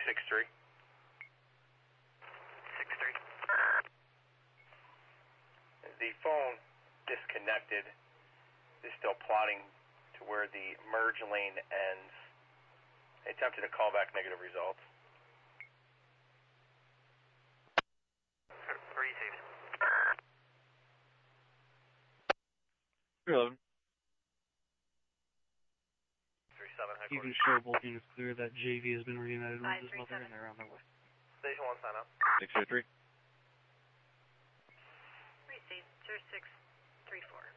6-3. 6-3. The phone disconnected is still plotting to where the merge lane ends. I attempted to call back negative results. Received. 311. 37, You can headquarters. show both units clear that JV has been reunited with his mother and they're on their way. Station 1, sign up. 603. Received, 0634.